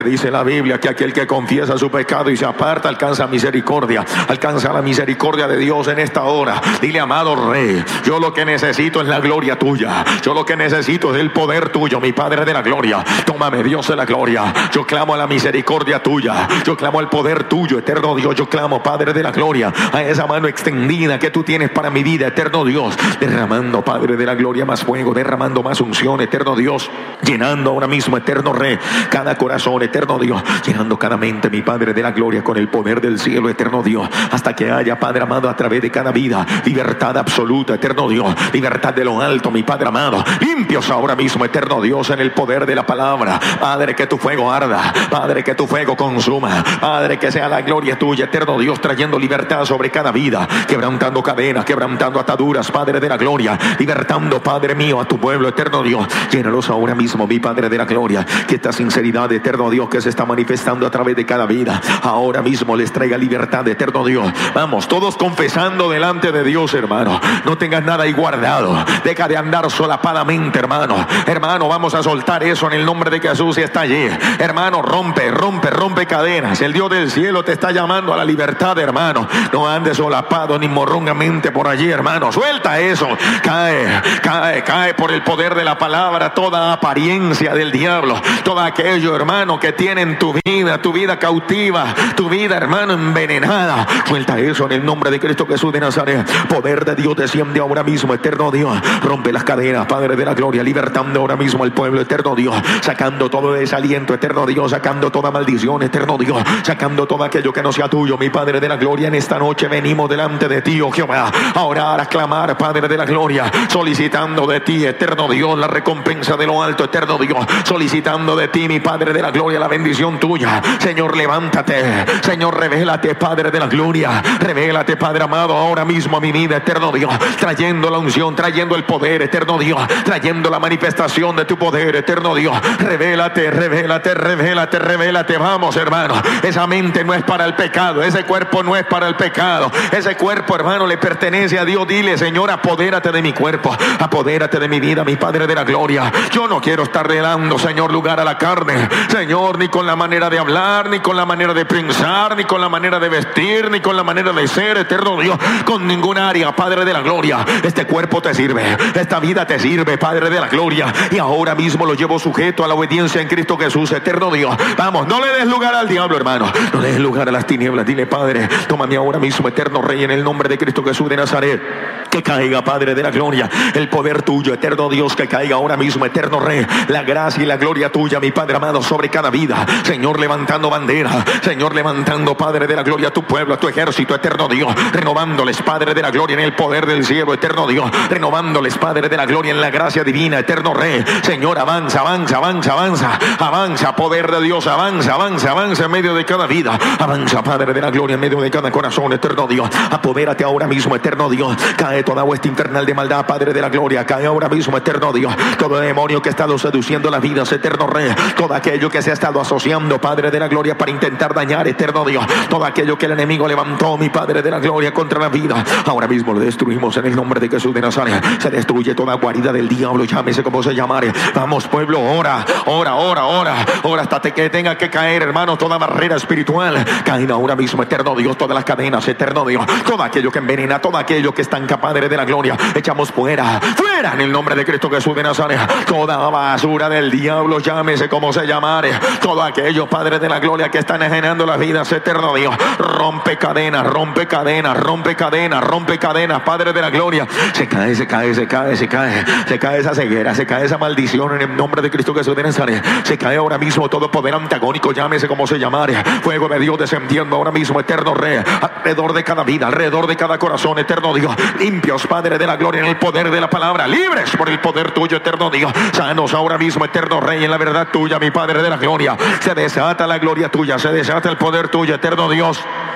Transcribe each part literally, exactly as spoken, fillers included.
dice la Biblia que aquel que confiesa su pecado y se aparta alcanza misericordia, alcanza la misericordia de Dios en esta hora. Dile: amado Rey, yo lo que necesito es la gloria tuya, yo lo que necesito es el poder tuyo, mi Padre de la gloria. Tómame, Dios de la gloria. Yo clamo a la misericordia tuya, yo clamo al poder tuyo, eterno Dios. Yo clamo, Padre de la gloria, a esa mano extendida que tú tienes para mi vida, eterno Dios, derramando, Padre de la gloria, más fuego, derramando más unción, eterno Dios, llenando ahora mismo, eterno Rey, cada corazón, eterno Dios, llenando cada mente, mi Padre de la gloria, con el poder del cielo, eterno Dios, hasta que haya, Padre amado, a través de cada vida, libertad absoluta, eterno Dios, libertad de lo alto, mi Padre amado. Limpios ahora mismo, eterno Dios, en el poder de la palabra. Padre, que tu fuego arda, Padre, que tu fuego consuma, Padre, que sea la gloria tuya, eterno Dios, trayendo libertad sobre cada vida, quebrantando cadenas, quebrantando ataduras, Padre de la gloria, libertando, Padre mío, a tu pueblo, eterno Dios. Llénalos ahora mismo, mi Padre de la gloria, que esta sinceridad, eterno Dios, que se está manifestando a través de cada vida, ahora mismo les traiga libertad, eterno Dios. Vamos, todos confesando delante de Dios, hermano. No tengas nada ahí guardado, deja de andar solapadamente, hermano. Hermano, vamos a soltar eso en el nombre de Jesús y está allí. Hermano, rompe, rompe, rompe cadenas. El Dios del cielo te está llamando a la libertad, hermano. No andes solapado ni morrongamente por allí, hermano. Suelta eso. Cae, cae, cae por el poder de la palabra toda apariencia del diablo, todo aquello, hermano, que tiene en tu vida, tu vida cautiva, tu vida, hermano, envenenada. Suelta eso en el nombre de Cristo Jesús de Nazaret. Poder de Dios desciende ahora mismo, eterno Dios. Rompe las cadenas, Padre de la gloria, libertando ahora mismo al pueblo, eterno Dios, sacando todo desaliento, eterno Dios, sacando toda maldición, eterno Dios, sacando todo aquello que no sea tuyo, mi Padre de la gloria. En esta noche venimos delante de ti, oh Jehová, a orar, a clamar, Padre de la gloria, solicitando de ti, eterno Dios, la recompensa de lo alto, eterno Dios, solicitando de ti, mi Padre de la gloria, la bendición tuya. Señor, levántate, Señor, revélate, Padre de la gloria, revélate, Padre amado, ahora mismo a mi vida, eterno Dios, trayendo la unción, trayendo el poder, eterno Dios, trayendo la manifestación de tu poder, eterno Dios. Revélate, revélate, revélate, revélate. Vamos, hermano, esa mente no es para el pecado, ese cuerpo no es para el pecado, ese cuerpo, hermano, le pertenece a Dios. Dile: Señor, apodérate de mi cuerpo, apodérate de mi vida, mi Padre de la gloria. Yo no quiero estar dando, Señor, lugar a la carne, Señor, ni con la manera de hablar, ni con la manera de pensar, ni con la manera de vestir, ni con la manera de ser, eterno Dios, con ningún área, Padre de la gloria. Este cuerpo te sirve, esta vida te sirve, Padre de la gloria, y ahora mismo lo llevo sujeto a la obediencia en Cristo Jesús, eterno Dios. Vamos, no le des lugar al diablo, hermano, no le des lugar a las tinieblas. Dile: Padre, tómame ahora mismo, eterno Rey, en el nombre de Cristo Jesús de Nazaret. Que caiga, Padre de la gloria, el poder tuyo, eterno Dios, que caiga ahora mismo, eterno Rey, la gracia y la gloria tuya, mi Padre amado, sobre cada vida. Señor, levantando bandera, Señor, levantando, Padre de la gloria, a tu pueblo, a tu ejército, eterno Dios, renovándoles, Padre de la gloria, en el poder del cielo, eterno Dios, renovándoles, Padre de la gloria, en la gracia divina, eterno Rey. Señor, avanza, avanza, avanza, avanza, avanza, poder de Dios, avanza, avanza, avanza en medio de cada vida, avanza, Padre de la gloria, en medio de cada corazón, eterno Dios. Apodérate ahora mismo, eterno Dios. Cae toda hueste infernal de maldad, Padre de la gloria, cae ahora mismo, eterno Dios. Todo demonio que ha estado seduciendo las vidas, eterno Rey, todo aquello que se ha estado asociando, Padre de la gloria, para intentar dañar, eterno Dios, todo aquello que el enemigo levantó, mi Padre de la gloria, contra la vida, ahora mismo lo destruimos en el nombre de Jesús de Nazaret. Se destruye toda guarida del diablo, llámese como se llamare. Vamos, pueblo, ora, ora, ora, ora, ora hasta que tenga que caer, hermano, toda barrera espiritual. Caen ahora mismo, eterno Dios, todas las cadenas, eterno Dios, todo aquello que envenena, todo aquello que estanca, Padre de la gloria, echamos fuera, fuera en el nombre de Cristo Jesús de Nazaret. Toda basura del diablo, llámese como se llamare, todo aquello, Padre de la gloria, que están enajenando las vidas, eterno Dios, rompe cadenas, rompe cadenas, rompe cadenas, rompe cadenas, Padre de la gloria. Se cae, se cae, se cae, se cae, se cae esa ceguera, se cae esa maldición en el nombre de Cristo Jesús de Nazaret. Se cae ahora mismo todo poder antagónico, llámese como se llamare. Fuego de Dios descendiendo ahora mismo, eterno Rey, alrededor de cada vida, alrededor de cada corazón, eterno Dios. Limpios, Padre de la gloria, en el poder de la palabra, libres por el poder tuyo, eterno Dios. Sanos ahora mismo, eterno Rey, en la verdad tuya, mi Padre de la gloria. Se desata la gloria tuya, se desata el poder tuyo, eterno Dios.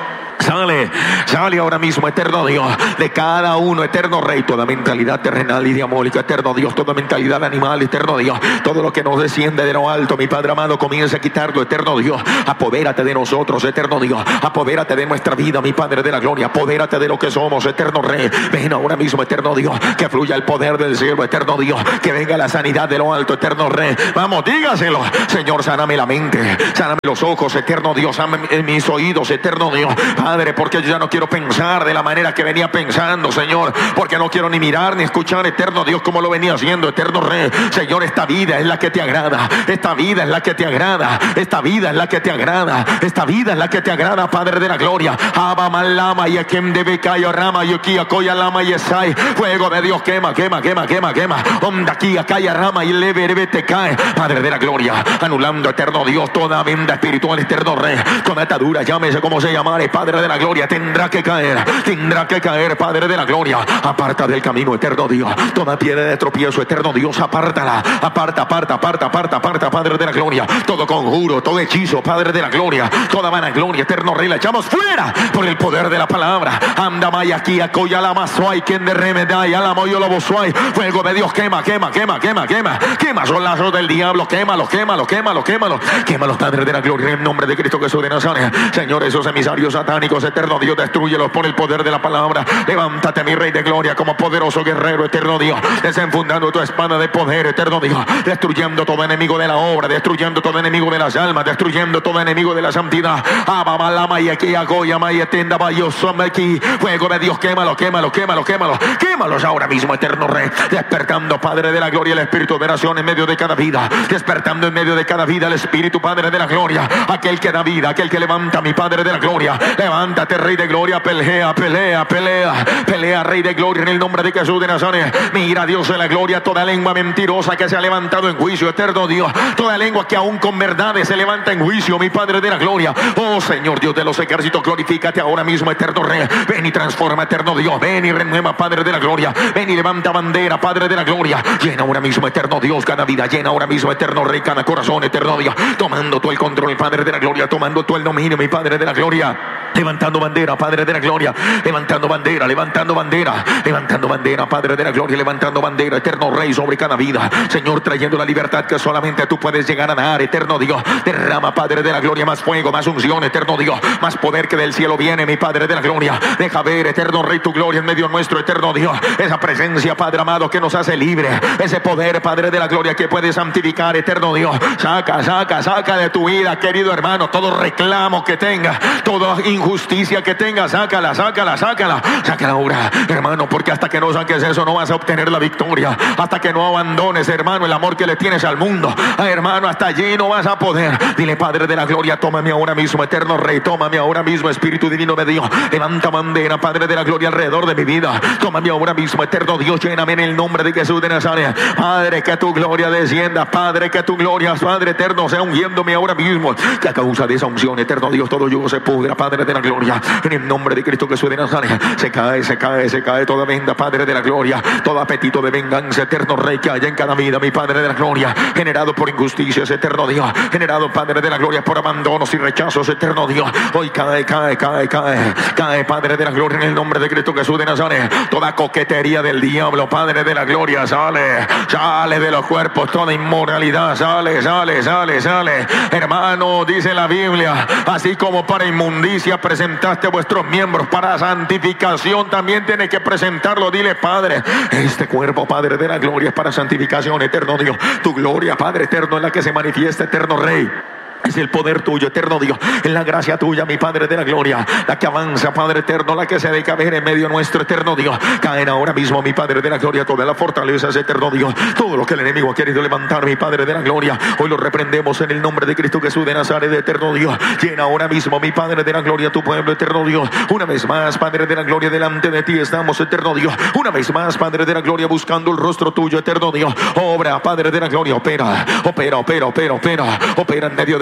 Sale, sale ahora mismo, eterno Dios, de cada uno, eterno Rey, toda mentalidad terrenal y diabólica, eterno Dios, toda mentalidad animal, eterno Dios, todo lo que nos desciende de lo alto, mi Padre amado, comienza a quitarlo, eterno Dios. Apodérate de nosotros, eterno Dios, apodérate de nuestra vida, mi Padre de la gloria, apodérate de lo que somos, eterno Rey. Ven ahora mismo, eterno Dios, que fluya el poder del cielo, eterno Dios, que venga la sanidad de lo alto, eterno Rey. Vamos, dígaselo, Señor, sáname la mente, sáname los ojos, eterno Dios, sáname mis oídos, eterno Dios, Padre, porque yo ya no quiero pensar de la manera que venía pensando, Señor, porque no quiero ni mirar ni escuchar, eterno Dios, como lo venía haciendo, eterno Rey. Señor, esta vida es la que te agrada, esta vida es la que te agrada, esta vida es la que te agrada, esta vida es la que te agrada, Padre de la gloria. Abamalama y Ekem de Becayo Rama y Okia Koya Lama y Esai. Fuego de Dios, quema, quema, quema, quema, quema. Onda aquí, Akaya Rama y Leve te cae, Padre de la gloria, anulando, eterno Dios, toda venda espiritual, eterno Rey, toda atadura, llámese como se llamare, Padre de la gloria, tendrá que caer, tendrá que caer, Padre de la gloria. Aparta del camino, eterno Dios, toda piedra de tropiezo, eterno Dios, apártala, aparta, aparta, aparta, aparta, aparta, Padre de la gloria, todo conjuro, todo hechizo, Padre de la gloria, toda vanagloria, eterno Rey, la echamos fuera por el poder de la palabra. Anda maya aquí, acoya la mazuay, quien de remedai, ala moyo lo bozuay. Fuego de Dios, quema, quema, quema, quema, quema, quema son lazos del diablo, quémalo, quémalo, quémalo, quémalo, quémalo, Padre de la gloria, en el nombre de Cristo Jesús de Nazaret. Señor, esos emisarios satánicos, eterno Dios, destrúyelos por el poder de la palabra. Levántate, mi Rey de gloria, como poderoso guerrero, eterno Dios, desenfundando tu espada de poder, eterno Dios, destruyendo todo enemigo de la obra, destruyendo todo enemigo de las almas, destruyendo todo enemigo de la santidad. Fuego de Dios, quémalo, quémalo, quémalo, quémalo, quémalos ahora mismo, eterno Rey, despertando, Padre de la gloria, el espíritu de oración en medio de cada vida, despertando en medio de cada vida el espíritu, Padre de la gloria, aquel que da vida, aquel que levanta, mi Padre de la gloria. Levántate, Rey de gloria, pelea, pelea, pelea, pelea, Rey de gloria, en el nombre de Jesús de Nazaret. Mira, Dios de la gloria, toda lengua mentirosa que se ha levantado en juicio, eterno Dios, toda lengua que aún con verdades se levanta en juicio, mi Padre de la gloria. Oh Señor Dios de los ejércitos, glorifícate ahora mismo, eterno Rey. Ven y transforma, eterno Dios, ven y renueva, Padre de la gloria, ven y levanta bandera, Padre de la gloria. Llena ahora mismo, eterno Dios, cada vida, llena ahora mismo, eterno Rey, cada corazón, eterno Dios, tomando tú el control, Padre de la gloria, tomando tú el dominio, mi Padre de la gloria. Levantando bandera, Padre de la gloria, levantando bandera, levantando bandera, levantando bandera, Padre de la gloria, levantando bandera, eterno Rey, sobre cada vida, Señor, trayendo la libertad que solamente tú puedes llegar a dar, eterno Dios. Derrama, Padre de la gloria, más fuego, más unción, eterno Dios, más poder que del cielo viene, mi Padre de la gloria. Deja ver, eterno Rey, tu gloria en medio nuestro, eterno Dios, esa presencia, Padre amado, que nos hace libre, ese poder, Padre de la gloria, que puede santificar, eterno Dios. Saca, saca, saca de tu vida, querido hermano, todo reclamo que tenga, toda injusticia que tenga, sácala, sácala, sácala, sácala ahora, hermano, porque hasta que no saques eso no vas a obtener la victoria. Hasta que no abandones, hermano, el amor que le tienes al mundo, ah, hermano, hasta allí no vas a poder. Dile, Padre de la gloria, tómame ahora mismo, eterno Rey, tómame ahora mismo, Espíritu Divino de Dios. Levanta bandera, Padre de la gloria, alrededor de mi vida. Tómame ahora mismo, eterno Dios, lléname en el nombre de Jesús de Nazaret. Padre, que tu gloria descienda, Padre, que tu gloria, Padre eterno, sea ungiéndome ahora mismo, que a causa de esa unción, eterno Dios, todo yugo se pudra, Padre de la gloria, en el nombre de Cristo Jesús de Nazaret. Se cae, se cae, se cae toda venda, Padre de la gloria, todo apetito de venganza, eterno Rey, que haya en cada vida, mi Padre de la gloria, generado por injusticias, eterno Dios, generado, Padre de la gloria, por abandonos y rechazos, eterno Dios. Hoy cae, cae, cae, cae, cae, Padre de la gloria, en el nombre de Cristo Jesús de Nazaret. Toda coquetería del diablo, Padre de la gloria, sale, sale de los cuerpos, toda inmoralidad, sale, sale, sale, sale. Hermano, dice la Biblia, así como para inmundicia presentaste vuestros miembros, para santificación también tienes que presentarlo. Dile, Padre, este cuerpo, Padre de la gloria, es para santificación, eterno Dios. Tu gloria, Padre eterno, es la que se manifiesta, eterno Rey. Es el poder tuyo, eterno Dios, es la gracia tuya, mi Padre de la gloria, la que avanza, Padre eterno, la que se deja ver en medio nuestro, eterno Dios. Caen ahora mismo, mi Padre de la gloria, toda la fortaleza, eterno Dios, todo lo que el enemigo ha querido levantar, mi Padre de la gloria, hoy lo reprendemos en el nombre de Cristo Jesús de Nazaret, eterno Dios. Llena ahora mismo, mi Padre de la gloria, tu pueblo, eterno Dios. Una vez más, Padre de la gloria, delante de ti estamos, eterno Dios. Una vez más, Padre de la gloria, buscando el rostro tuyo, eterno Dios. Obra, Padre de la gloria, opera, opera, opera, opera, opera, opera en medio de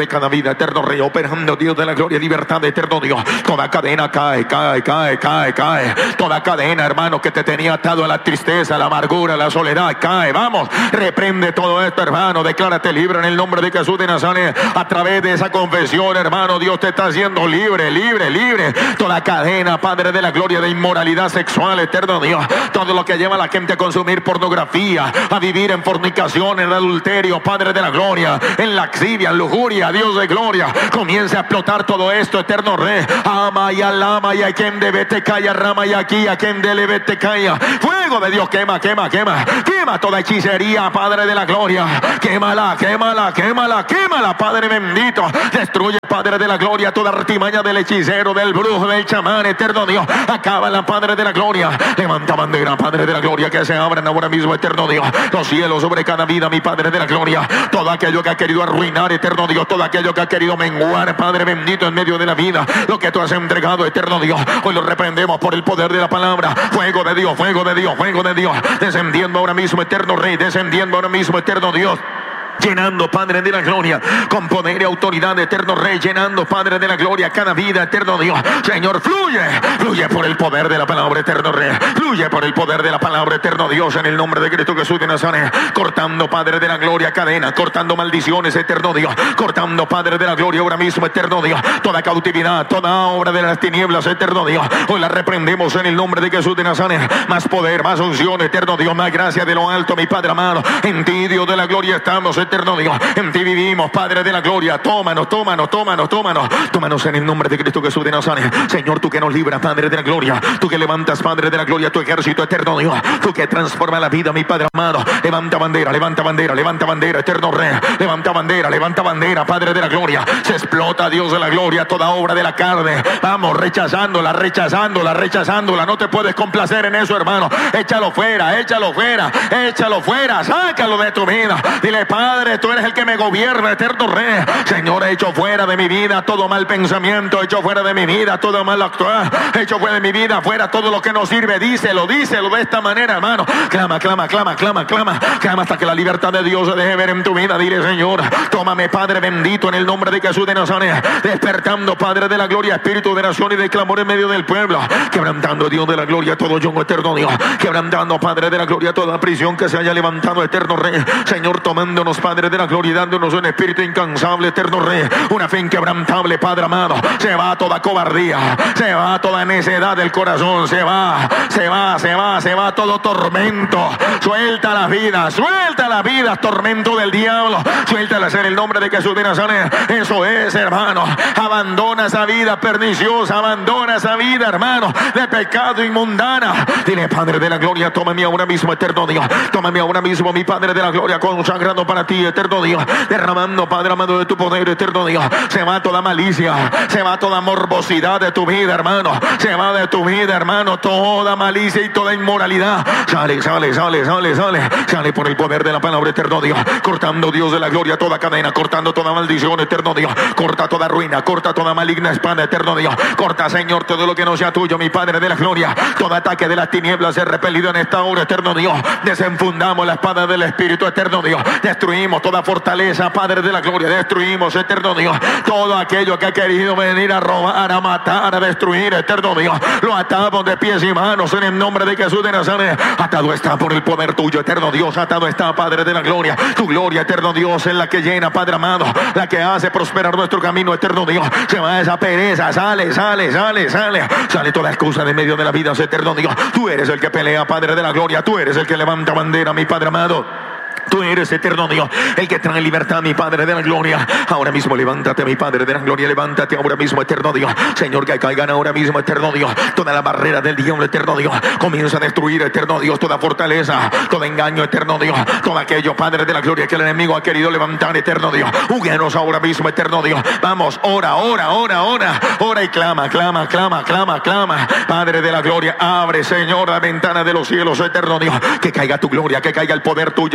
cada vida, eterno Rey, operando, Dios de la gloria, libertad, eterno Dios. Toda cadena cae, cae, cae, cae, cae. Toda cadena, hermano, que te tenía atado a la tristeza, a la amargura, a la soledad, cae. Vamos, reprende todo esto, hermano. Declárate libre en el nombre de Jesús de Nazaret. A través de esa confesión, hermano, Dios te está haciendo libre, libre, libre. Toda cadena, Padre de la gloria, de inmoralidad sexual, eterno Dios. Todo lo que lleva a la gente a consumir pornografía, a vivir en fornicación, en adulterio, Padre de la gloria, en laxivia, en lujuria, Dios de gloria. Comienza a explotar todo esto, eterno Rey. Ama y alama y a quien debe te calla, rama y aquí a quien debe te calla. Fuego de Dios, quema, quema, quema. Quema toda hechicería, Padre de la gloria. Quémala, quémala, quémala, quémala, Padre bendito. Destruye, Padre de la gloria, toda artimaña del hechicero, del brujo, del chamán, eterno Dios. Acábala, Padre de la gloria. Levanta bandera, Padre de la gloria, que se abran ahora mismo, eterno Dios, los cielos sobre cada vida, mi Padre de la gloria. Todo aquello que ha querido arruinar, eterno Dios, todo aquello que ha querido menguar, Padre bendito, en medio de la vida, lo que tú has entregado, eterno Dios, hoy lo reprendemos por el poder de la palabra. Fuego de Dios, fuego de Dios, fuego de Dios, descendiendo ahora mismo, eterno Rey, descendiendo ahora mismo, eterno Dios. Llenando, Padre de la gloria, con poder y autoridad, eterno Rey, llenando, Padre de la gloria, cada vida, eterno Dios. Señor, fluye, fluye por el poder de la palabra, eterno Rey. Fluye por el poder de la palabra, eterno Dios, en el nombre de Cristo Jesús de Nazaret. Cortando, Padre de la gloria, cadenas, cortando maldiciones, eterno Dios. Cortando, Padre de la gloria, ahora mismo, eterno Dios. Toda cautividad, toda obra de las tinieblas, eterno Dios. Hoy la reprendemos en el nombre de Jesús de Nazaret. Más poder, más unción, eterno Dios, más gracia de lo alto, mi Padre amado. En ti, Dios de la gloria, estamos, eterno Dios, en ti vivimos, Padre de la gloria. Tómanos, tómanos, tómanos, tómanos, tómanos en el nombre de Cristo Jesús de Nazaret. Señor, tú que nos libras, Padre de la gloria, tú que levantas, Padre de la gloria, tu ejército, eterno Dios, tú que transforma la vida, mi Padre amado. Levanta bandera, levanta bandera, levanta bandera, eterno Rey. Levanta bandera, levanta bandera, Padre de la gloria. Se explota, Dios de la gloria, toda obra de la carne. Vamos, rechazándola, rechazándola, rechazándola. No te puedes complacer en eso, hermano. Échalo fuera, échalo fuera, échalo fuera, sácalo de tu vida. Dile, Padre, tú eres el que me gobierna, eterno Rey. Señor, he hecho fuera de mi vida todo mal pensamiento, he hecho fuera de mi vida todo mal actuar, he hecho fuera de mi vida fuera todo lo que no sirve. Díselo, díselo de esta manera, hermano. Clama, clama, clama, clama, clama, clama hasta que la libertad de Dios se deje ver en tu vida. Dile, Señor, tómame, Padre bendito, en el nombre de Jesús de Nazaret. Despertando, Padre de la gloria, espíritu de oración y de clamor en medio del pueblo. Quebrantando, Dios de la gloria, todo yugo, eterno Dios. Quebrantando, Padre de la gloria, toda prisión que se haya levantado, eterno Rey. Señor, tomándonos, Padre de la gloria, y dándonos un espíritu incansable, eterno Rey, una fe inquebrantable, Padre amado. Se va toda cobardía, se va toda necedad del corazón, se va, se va, se va, se va todo tormento. Suelta la vida, suelta la vida, tormento del diablo, suéltala en el nombre de Jesús de Nazaret. Eso es, hermano. Abandona esa vida perniciosa, abandona esa vida, hermano, de pecado inmundana. Dile, Padre de la gloria, tómame ahora mismo, eterno Dios, tómame ahora mismo, mi Padre de la gloria, consagrando para ti, eterno Dios, derramando, Padre amado, de tu poder, eterno Dios. Se va toda malicia, se va toda morbosidad de tu vida, hermano, se va de tu vida, hermano, toda malicia y toda inmoralidad. Sale, sale, sale, sale, sale, sale por el poder de la palabra, eterno Dios. Cortando, Dios de la gloria, toda cadena, cortando toda maldición, eterno Dios. Corta toda ruina, corta toda maligna espada, eterno Dios. Corta, Señor, todo lo que no sea tuyo, mi Padre de la gloria. Todo ataque de las tinieblas es repelido en esta hora, eterno Dios. Desenfundamos la espada del Espíritu, eterno Dios. Destruimos toda fortaleza, Padre de la gloria. Destruimos, eterno Dios, todo aquello que ha querido venir a robar, a matar, a destruir, eterno Dios. Lo atamos de pies y manos en el nombre de Jesús de Nazaret. Atado está por el poder tuyo, eterno Dios. Atado está, Padre de la gloria. Tu gloria, eterno Dios, es la que llena, Padre amado, la que hace prosperar nuestro camino, eterno Dios. Se va esa pereza, sale, sale, sale, sale. Sale toda excusa de medio de la vida, eterno Dios. Tú eres el que pelea, Padre de la gloria. Tú eres el que levanta bandera, mi Padre amado. Tú eres, eterno Dios, el que trae libertad, mi Padre de la gloria. Ahora mismo levántate, mi Padre de la gloria. Levántate ahora mismo, eterno Dios. Señor, que caigan ahora mismo, eterno Dios, toda la barrera del diablo, eterno Dios. Comienza a destruir, eterno Dios, toda fortaleza, todo engaño, eterno Dios. Todo aquello, Padre de la gloria, que el enemigo ha querido levantar, eterno Dios. Húguenos ahora mismo, eterno Dios. Vamos, ora, ora, ora, ora. Ora y clama, clama, clama, clama, clama. Padre de la gloria, abre, Señor, la ventana de los cielos, eterno Dios. Que caiga tu gloria, que caiga el poder tuyo, eterno Rey.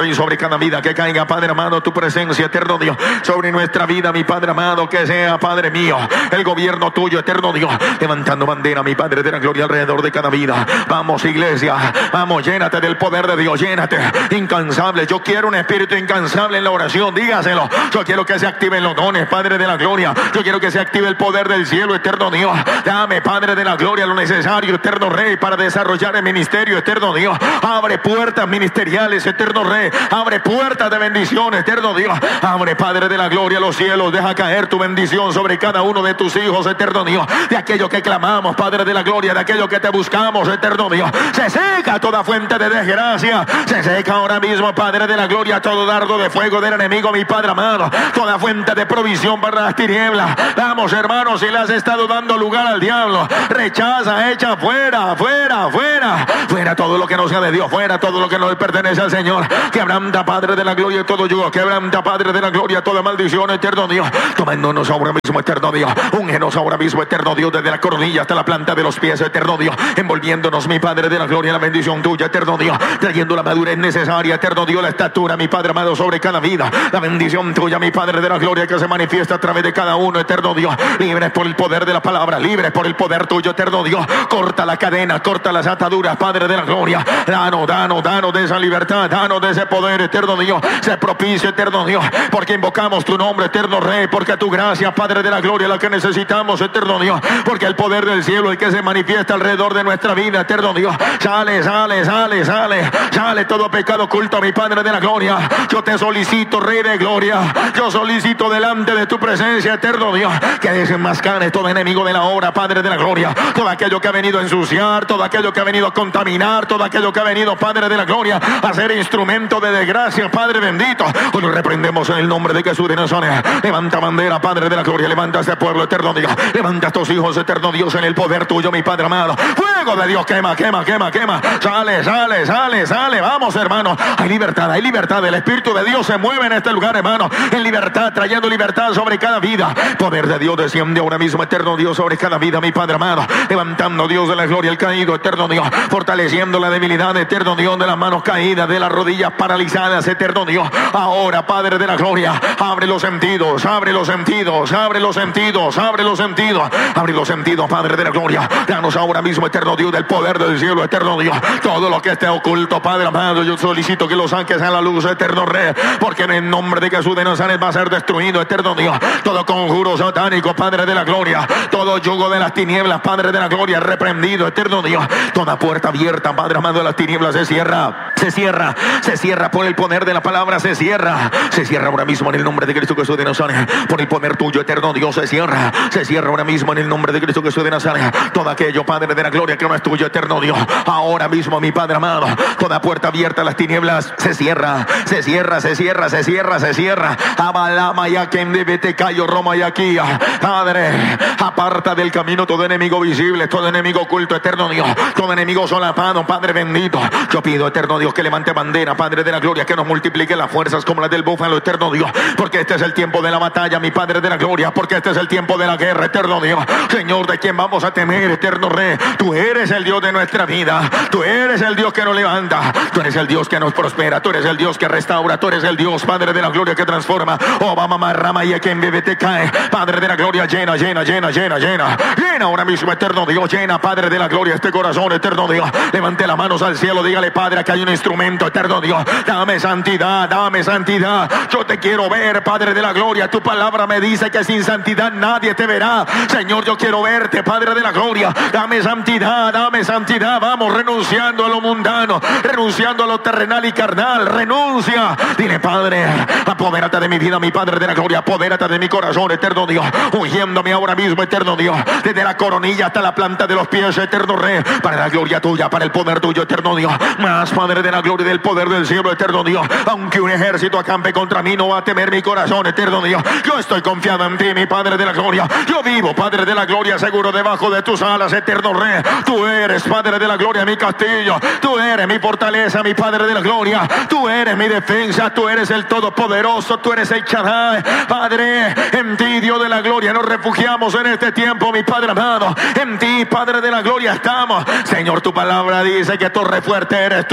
Rey, sobre cada vida que caiga, Padre amado, tu presencia, eterno Dios, sobre nuestra vida, mi Padre amado, que sea, Padre mío, el gobierno tuyo, eterno Dios, levantando bandera, mi Padre de la gloria, alrededor de cada vida. Vamos, iglesia, vamos, llénate del poder de Dios, llénate, incansable. Yo quiero un espíritu incansable en la oración, dígaselo. Yo quiero que se activen los dones, Padre de la gloria. Yo quiero que se active el poder del cielo, eterno Dios. Dame, Padre de la gloria, lo necesario, eterno Rey, para desarrollar el ministerio, eterno Dios. Abre puertas ministeriales, eterno Rey. Abre puertas de bendición, eterno Dios. Abre, Padre de la gloria, los cielos. Deja caer tu bendición sobre cada uno de tus hijos, eterno Dios. De aquello que clamamos, Padre de la gloria, de aquello que te buscamos, eterno Dios. Se seca toda fuente de desgracia. Se seca ahora mismo, Padre de la gloria, todo dardo de fuego del enemigo, mi Padre amado. Toda fuente de provisión para las tinieblas. Vamos, hermanos, si le has estado dando lugar al diablo, rechaza, echa fuera, fuera, fuera. Fuera todo lo que no sea de Dios, fuera todo lo que no le pertenece al Señor. Quebranta, Padre de la gloria, todo yugo. Quebranta, Padre de la gloria, toda maldición, eterno Dios. Tomándonos ahora mismo, eterno Dios. Úngenos ahora mismo, eterno Dios, desde la coronilla hasta la planta de los pies, eterno Dios. Envolviéndonos, mi Padre de la gloria, la bendición tuya, eterno Dios. Trayendo la madurez necesaria, eterno Dios, la estatura, mi Padre amado, sobre cada vida. La bendición tuya, mi Padre de la gloria, que se manifiesta a través de cada uno, eterno Dios. Libres por el poder de la palabra, libres por el poder tuyo, eterno Dios. Corta la cadena, corta las ataduras, Padre de la gloria. Danos, danos, danos de esa libertad, danos de ese poder, eterno Dios. Se propicia, eterno Dios, porque invocamos tu nombre, eterno Rey, porque tu gracia, Padre de la gloria, la que necesitamos, eterno Dios, porque el poder del cielo, el que se manifiesta alrededor de nuestra vida, eterno Dios. Sale, sale, sale, sale, sale todo pecado oculto, mi Padre de la gloria. Yo te solicito, Rey de gloria, yo solicito delante de tu presencia, eterno Dios, que desenmascares todo enemigo de la obra, Padre de la gloria. Todo aquello que ha venido a ensuciar, todo aquello que ha venido a contaminar, todo aquello que ha venido, Padre de la gloria, a ser instrumento de desgracia, Padre bendito. Hoy lo reprendemos en el nombre de Jesús de Nazaret. Levanta bandera, Padre de la gloria, levanta a este pueblo, eterno Dios. Levanta a estos hijos, eterno Dios, en el poder tuyo, mi Padre amado. Fuego de Dios, quema, quema, quema, quema. Sale, sale, sale, sale. Vamos, hermanos. Hay libertad, hay libertad. El Espíritu de Dios se mueve en este lugar, hermano. En libertad, trayendo libertad sobre cada vida. Poder de Dios desciende ahora mismo, eterno Dios, sobre cada vida, mi Padre amado. Levantando, Dios de la gloria, el caído, eterno Dios. Fortaleciendo la debilidad, eterno Dios, de las manos caídas, de las rodillas paralizadas, eterno Dios. Ahora, Padre de la gloria, abre los sentidos, abre los sentidos, abre los sentidos, abre los sentidos, abre los sentidos, Padre de la gloria. Danos ahora mismo, eterno Dios, del poder del cielo, eterno Dios. Todo lo que esté oculto, Padre amado, yo solicito que lo saques a la luz, eterno Rey, porque en el nombre de Jesús de Nazaret va a ser destruido, eterno Dios. Todo conjuro satánico, Padre de la gloria, todo yugo de las tinieblas, Padre de la gloria, reprendido, eterno Dios. Toda puerta abierta, Padre amado, de las tinieblas se cierra, se cierra, se cierra por el poder de la palabra, se cierra, se cierra ahora mismo en el nombre de Cristo Jesús de Nazaret. Por el poder tuyo, eterno Dios, se cierra, se cierra ahora mismo en el nombre de Cristo Jesús de Nazaret. Todo aquello, Padre de la gloria, que no es tuyo, eterno Dios, ahora mismo, mi Padre amado, toda puerta abierta a las tinieblas se cierra, se cierra, se cierra, se cierra, se cierra. Abalama ya quien debe te callo Roma y aquí, Padre, aparta del camino todo enemigo visible, todo enemigo oculto, eterno Dios, todo enemigo solapado, Padre bendito. Yo pido, eterno Dios, que levante bandera, Padre de la gloria, que nos multiplique las fuerzas como las del búfalo, eterno Dios, porque este es el tiempo de la batalla, mi Padre de la gloria, porque este es el tiempo de la guerra, eterno Dios. Señor, ¿de quién vamos a temer, eterno Rey? Tú eres el Dios de nuestra vida, tú eres el Dios que nos levanta, tú eres el Dios que nos prospera, tú eres el Dios que restaura, tú eres el Dios, Padre de la gloria, que transforma. Oh, mamá, rama y a quien bebe te cae, Padre de la gloria, llena, llena, llena, llena, llena, llena ahora mismo, eterno Dios, llena, Padre de la gloria, este corazón, eterno Dios. Levante las manos al cielo, dígale, Padre, que hay un instrumento, eterno Dios. Dame santidad, dame santidad. Yo te quiero ver, Padre de la gloria. Tu palabra me dice que sin santidad nadie te verá. Señor, yo quiero verte, Padre de la gloria. Dame santidad, dame santidad. Vamos, renunciando a lo mundano, renunciando a lo terrenal y carnal. Renuncia. Dile, Padre, apodérate de mi vida, mi Padre de la gloria. Apodérate de mi corazón, eterno Dios. Ungiéndome ahora mismo, eterno Dios. Desde la coronilla hasta la planta de los pies, eterno Rey. Para la gloria tuya, para el poder tuyo, eterno Dios. Más, Padre de la gloria y del poder del cielo, eterno Dios. Aunque un ejército acampe contra mí, no va a temer mi corazón, eterno Dios. Yo estoy confiado en ti, mi Padre de la gloria. Yo vivo, Padre de la gloria, seguro debajo de tus alas, eterno Rey. Tú eres, Padre de la gloria, mi castillo. Tú eres mi fortaleza, mi Padre de la gloria. Tú eres mi defensa. Tú eres el todopoderoso. Tú eres el Shaddai. Padre, en ti, Dios de la gloria, nos refugiamos en este tiempo, mi Padre amado. En ti, Padre de la gloria, estamos. Señor, tu palabra dice que torre fuerte eres tú, eterno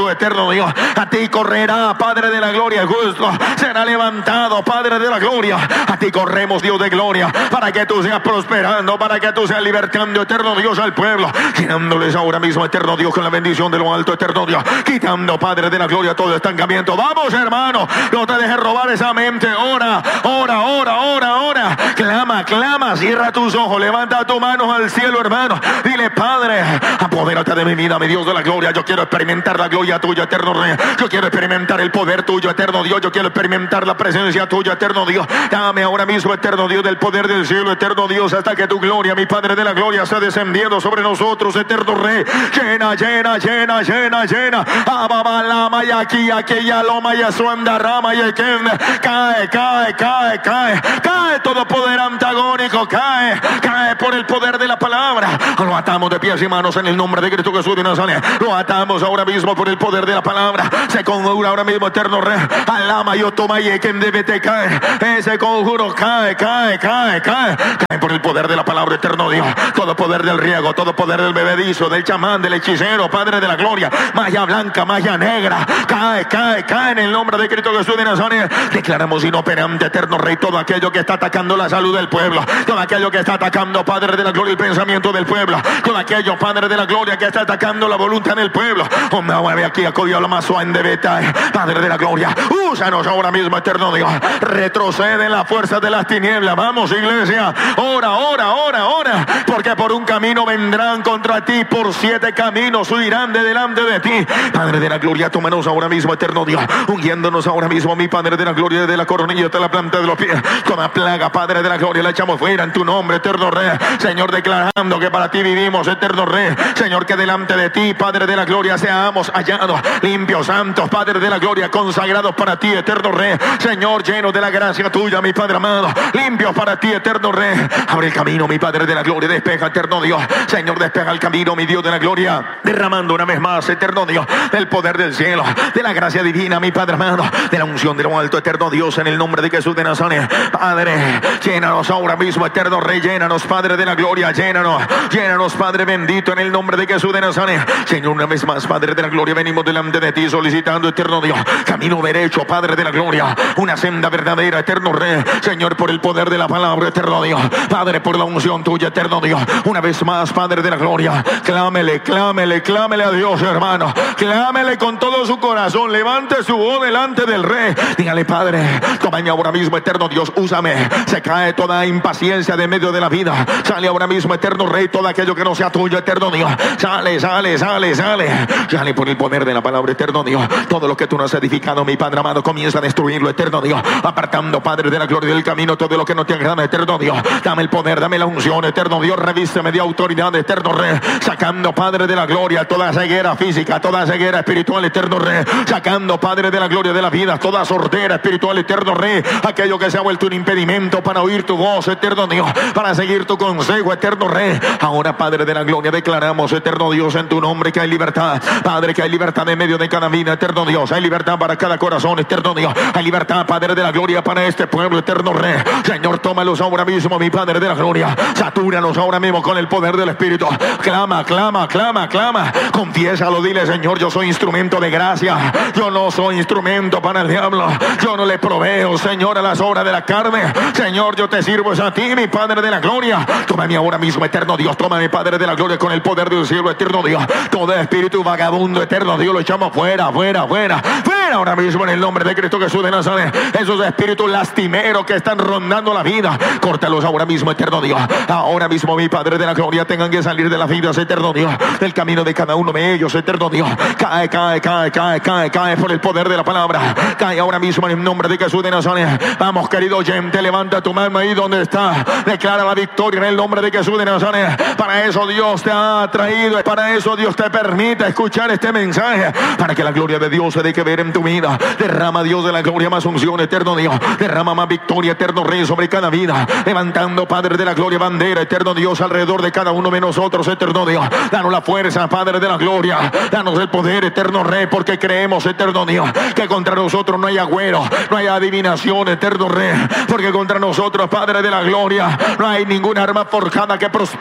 eterno Dios. A ti correrá, Padre de la gloria, el justo será levantado, Padre de la gloria. A ti corremos, Dios de gloria, para que tú seas prosperando, para que tú seas libertando, eterno Dios, al pueblo, llenándoles ahora mismo, eterno Dios, con la bendición de lo alto, eterno Dios, quitando, Padre de la gloria, todo estancamiento. Vamos, hermano, no te dejes robar esa mente. Ora, ora, ora, ora, ora. Clama, clama, cierra tus ojos, levanta tus manos al cielo, hermano. Dile: Padre, apodérate de mi vida, mi Dios de la gloria. Yo quiero experimentar la gloria tuya, eterno Rey. Yo quiero experimentar el poder tuyo, eterno Dios. Yo quiero experimentar la presencia tuya, eterno Dios. Dame ahora mismo, eterno Dios, del poder del cielo, eterno Dios, hasta que tu gloria, mi Padre de la gloria, sea descendiendo sobre nosotros, eterno Rey. Llena, llena, llena, llena, llena. Ababalama y aquí, aquella loma y suenda rama y que cae, cae, cae, cae, cae todo poder antagónico, cae, cae por el poder de la palabra. Lo atamos de pies y manos en el nombre de Cristo Jesús de Nazaret. Lo atamos ahora mismo por el poder de la palabra. Se conjura ahora mismo, eterno Rey. Alama y toma y quien debe te cae. Ese conjuro cae, cae, cae, cae, cae por el poder de la palabra, eterno Dios. Todo poder del riego, todo poder del bebedizo, del chamán, del hechicero, Padre de la gloria, magia blanca, magia negra, cae, cae, cae en el nombre de Cristo Jesús de Nazaret. Declaramos inoperante, eterno Rey, todo aquello que está atacando la salud del pueblo, todo aquello que está atacando, Padre de la gloria, el pensamiento del pueblo, todo aquello, Padre de la gloria, que está atacando la voluntad del pueblo. Oh, me mueve aquí, acudió la más suave de Padre de la gloria, úsanos ahora mismo, eterno Dios. Retrocede en la fuerza de las tinieblas. Vamos, iglesia, ora, ora, ora, ora, porque por un camino vendrán contra ti, por siete caminos huirán de delante de ti. Padre de la gloria, tómanos ahora mismo, eterno Dios, ungiéndonos ahora mismo, mi Padre de la gloria, de la coronilla hasta la planta de los pies. Toda plaga, Padre de la gloria, la echamos fuera en tu nombre, eterno Rey. Señor, declarando que para ti vivimos, eterno Rey. Señor, que delante de ti, Padre de la gloria, seamos hallados limpios, santos, Padre de la gloria, consagrados para ti, eterno Rey. Señor, llenos de la gracia tuya, mi Padre amado, limpios para ti, eterno Rey. Abre el camino, mi Padre de la gloria, despeja, eterno Dios. Señor, despeja el camino, mi Dios de la gloria, derramando una vez más, eterno Dios, del poder del cielo, de la gracia divina, mi Padre amado, de la unción de lo alto, eterno Dios, en el nombre de Jesús de Nazaret. Padre, llénanos ahora mismo, eterno Rey, llénanos, Padre de la gloria, llénanos, llénanos, Padre bendito, en el nombre de Jesús de Nazaret. Señor, una vez más, Padre de la gloria, venimos delante de ti solicitando, eterno Dios, camino derecho, Padre de la gloria, una senda verdadera, eterno Rey. Señor, por el poder de la palabra, eterno Dios, Padre, por la unción tuya, eterno Dios, una vez más, Padre de la gloria, clámele, clámele, clámele a Dios, hermano, clámele con todo su corazón, levante su voz delante del Rey, dígale: Padre, tómame ahora mismo, eterno Dios, úsame. Se cae toda impaciencia de medio de la vida, sale ahora mismo, eterno Rey, todo aquello que no sea tuyo, eterno Dios, sale, sale, sale, sale, sale por el poder de la palabra, eterno Dios. Todo lo que tú no has edificado, mi Padre amado, comienza a destruirlo, eterno Dios, apartando, Padre de la gloria, del camino todo lo que no te agrada, eterno Dios. Dame el poder, dame la unción, eterno Dios, revísteme de autoridad, eterno Rey, sacando, Padre de la gloria, toda ceguera física, toda ceguera espiritual, eterno Rey, sacando, Padre de la gloria, de la vida, toda sordera espiritual, eterno Rey, aquello que se ha vuelto un impedimento para oír tu voz, eterno Dios, para seguir tu consejo, eterno Rey. Ahora, Padre de la gloria, declaramos, eterno Dios, en tu nombre que hay libertad, Padre, que hay libertad en medio de cada vida, eterno Dios, hay libertad para cada corazón, eterno Dios, hay libertad, Padre de la gloria, para este pueblo, eterno Rey. Señor, tómalos ahora mismo, mi Padre de la gloria, satúranos ahora mismo con el poder del Espíritu. Clama, clama, clama, clama, confiésalo, dile: Señor, yo soy instrumento de gracia, yo no soy instrumento para el diablo, yo no le proveo, Señor, a las obras de la carne. Señor, yo te sirvo es a ti, mi Padre de la gloria. Tómame ahora mismo, eterno Dios, tómame, Padre de la gloria, con el poder del cielo, eterno Dios. Todo espíritu vagabundo, eterno Dios, lo echamos fuera, fuera, fuera, fuera ahora mismo, en el nombre de Cristo Jesús de Nazaret. Esos espíritus lastimeros que están rondando la vida, córtalos ahora mismo, eterno Dios. Ahora mismo, mi Padre de la gloria, tengan que salir de las vidas, eterno Dios, del camino de cada uno de ellos, eterno Dios. Cae, cae, cae, cae, cae, cae por el poder de la palabra. Cae ahora mismo en el nombre de Jesús de Nazaret. Vamos, querido oyente, levanta tu mano ahí donde está. Declara la victoria en el nombre de Jesús de Nazaret. Para eso Dios te ha traído, para eso Dios te permite escuchar este mensaje, para que la gloria de Dios se deje ver en tu vida. Derrama, Dios de la gloria, más unción, eterno Dios. Derrama más victoria, eterno Rey, sobre cada vida. Levantando, Padre de la gloria, bandera, eterno Dios, alrededor de cada uno de nosotros, eterno Dios. Danos la fuerza, Padre de la gloria. Danos el poder, eterno Rey, porque creemos, eterno Dios, que contra nosotros no hay agüero, no hay adivinación, eterno Rey, porque contra nosotros, Padre de la gloria, no hay ninguna arma forjada que prospere.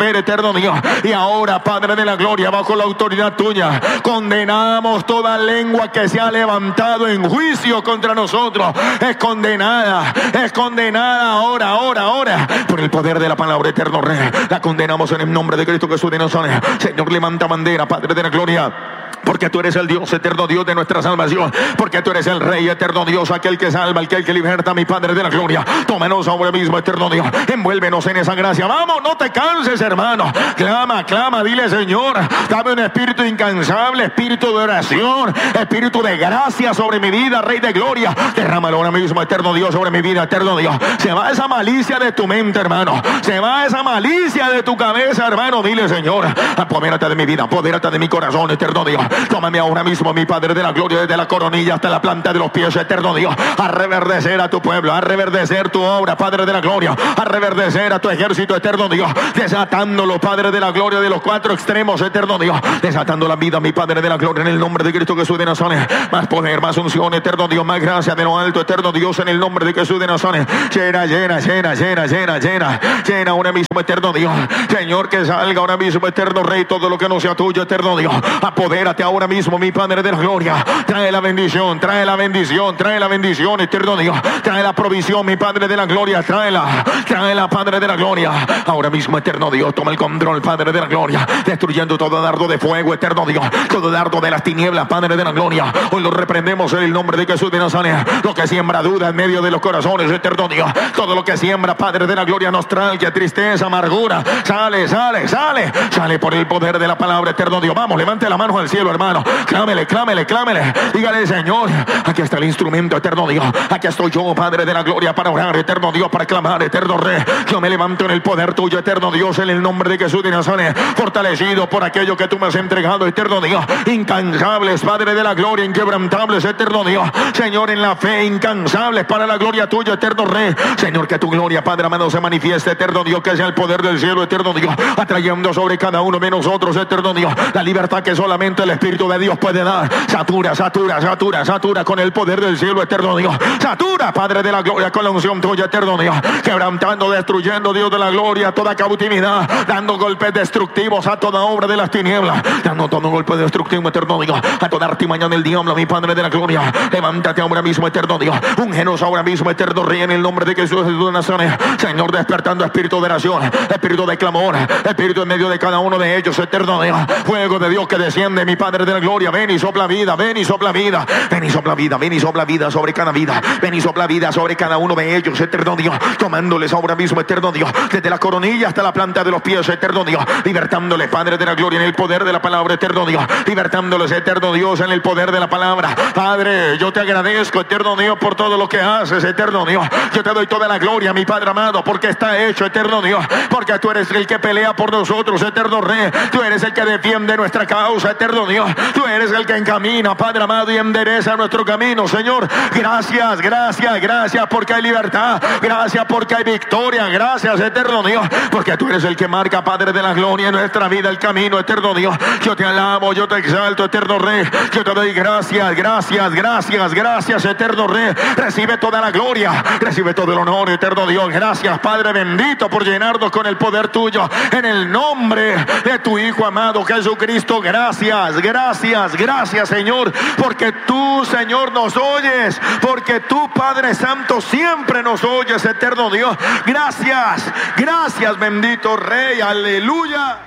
poder, eterno Dios. Y ahora, Padre de la gloria, bajo la autoridad tuya, condenamos toda lengua que se ha levantado en juicio contra nosotros. Es condenada, es condenada ahora, ahora, ahora, por el poder de la palabra, eterno Rey. La condenamos en el nombre de Cristo Jesús de Nazaret. Señor, levanta bandera, Padre de la gloria. Porque tú eres el Dios, eterno Dios de nuestra salvación. Porque tú eres el Rey, eterno Dios, aquel que salva, aquel que liberta, mi Padre de la gloria. Tómanos ahora mismo, eterno Dios. Envuélvenos en esa gracia. Vamos, no te canses, hermano. Clama, clama, dile, Señor, dame un espíritu incansable, espíritu de oración, espíritu de gracia sobre mi vida, Rey de gloria. Derrámalo ahora mismo, eterno Dios, sobre mi vida, eterno Dios. Se va esa malicia de tu mente, hermano. Se va esa malicia de tu cabeza, hermano. Dile, Señor, apodérate de mi vida, apodérate de mi corazón, eterno Dios. Tómame ahora mismo, mi Padre de la gloria, desde la coronilla hasta la planta de los pies, eterno Dios, a reverdecer a tu pueblo, a reverdecer tu obra, Padre de la gloria, a reverdecer a tu ejército, eterno Dios, desatándolo, Padre de la gloria, de los cuatro extremos, eterno Dios, desatando la vida, mi Padre de la gloria, en el nombre de Cristo Jesús de Nazaret. Más poder, más unción, eterno Dios, más gracia de lo alto, eterno Dios, en el nombre de Jesús de Nazaret. Llena, llena, llena, llena, llena, llena, llena ahora mismo, eterno Dios. Señor, que salga ahora mismo, eterno Rey, todo lo que no sea tuyo, eterno Dios. Apodérate ahora mismo, mi Padre de la gloria. Trae la bendición, trae la bendición, trae la bendición, eterno Dios. Trae la provisión, mi Padre de la gloria. Tráela, tráela, Padre de la gloria. Ahora mismo, eterno Dios, toma el control, Padre de la gloria. Destruyendo todo dardo de fuego, eterno Dios. Todo dardo de las tinieblas, Padre de la gloria. Hoy lo reprendemos en el nombre de Jesús de Nazaret. Lo que siembra duda en medio de los corazones, eterno Dios. Todo lo que siembra, Padre de la gloria, nostalgia, tristeza, amargura. Sale, sale, sale. Sale por el poder de la palabra, eterno Dios. Vamos, levante la mano al cielo, hermano. Clámele, clámele, clámele. Dígale, Señor, aquí está el instrumento, eterno Dios. Aquí estoy yo, Padre de la gloria, para orar, eterno Dios, para clamar, eterno Rey. Yo me levanto en el poder tuyo, eterno Dios, en el nombre de Jesús de Nazaret. Fortalecido por aquello que tú me has entregado, eterno Dios. Incansables, Padre de la gloria, inquebrantables, eterno Dios. Señor, en la fe, incansables para la gloria tuya, eterno Rey. Señor, que tu gloria, Padre amado, se manifieste, eterno Dios, que sea el poder del cielo, eterno Dios, atrayendo sobre cada uno de nosotros, eterno Dios, la libertad que solamente el Espíritu de Dios puede dar. Satura, satura, satura, satura con el poder del cielo, eterno Dios. Satura, Padre de la gloria, con la unción tuya, eterno Dios. Quebrantando, destruyendo, Dios de la gloria, toda cautividad, dando golpes destructivos a toda obra de las tinieblas, dando todo golpe destructivo, eterno Dios, a toda artimaña del diablo, mi Padre de la gloria. Levántate ahora mismo, eterno Dios. Úngenos ahora mismo, eterno Rey, en el nombre de Jesús de Nazaret. Señor, despertando espíritu de oración, espíritu de clamor, espíritu en medio de cada uno de ellos, eterno Dios. Fuego de Dios que desciende, mi Padre de la gloria. Ven y sopla vida, ven y sopla vida, ven y sopla vida, ven y sopla vida sobre cada vida, ven y sopla vida sobre cada uno de ellos, eterno Dios. Tomándoles ahora mismo, eterno Dios, desde la coronilla hasta la planta de los pies, eterno Dios. Libertándoles, Padre de la gloria, en el poder de la palabra, eterno Dios. Libertándoles, eterno Dios, en el poder de la palabra. Padre, yo te agradezco, eterno Dios, por todo lo que haces, eterno Dios. Yo te doy toda la gloria, mi Padre amado, porque está hecho, eterno Dios. Porque tú eres el que pelea por nosotros, eterno Rey. Tú eres el que defiende nuestra causa, eterno Dios. Tú eres el que encamina, Padre amado, y endereza nuestro camino, Señor. Gracias, gracias, gracias, porque hay libertad. Gracias porque hay victoria. Gracias, eterno Dios, porque tú eres el que marca, Padre de la gloria, en nuestra vida el camino, eterno Dios. Yo te alabo, yo te exalto, eterno Rey. Yo te doy gracias, gracias, gracias, gracias, eterno Rey. Recibe toda la gloria, recibe todo el honor, eterno Dios. Gracias, Padre bendito, por llenarnos con el poder tuyo, en el nombre de tu Hijo amado Jesucristo. Gracias, gracias, gracias, Señor, porque tú, Señor, nos oyes, porque tú, Padre Santo, siempre nos oyes, eterno Dios. Gracias, gracias, bendito Rey. Aleluya.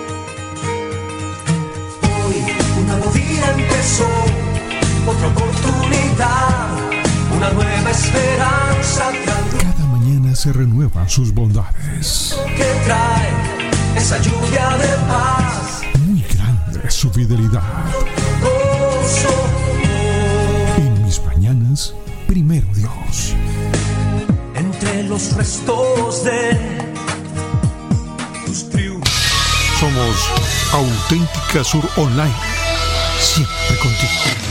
Hoy un nuevo día empezó, otra oportunidad, una nueva esperanza. Cada mañana se renuevan sus bondades. Que trae esa lluvia de paz. Muy grande es su fidelidad. Gozo. En mis mañanas, primero Dios. Entre los restos de tus triunfos. Somos Auténtica Sur Online. Siempre contigo.